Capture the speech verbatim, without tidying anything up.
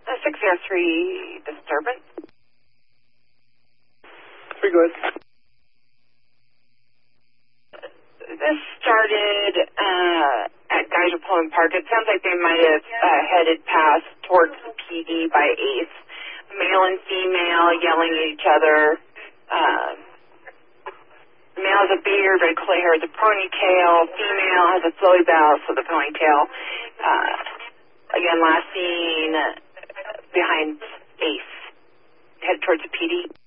A six zero three disturbance. Pretty good. This started uh, at Geyser Pullman Park. It sounds like they might have uh, headed past towards the P D by eighth. Male and female yelling at each other. Uh, male has a beard, red clay hair, with a ponytail. Female has a flowy blouse with a ponytail. Uh, again, last seen behind Ace, head towards the P D.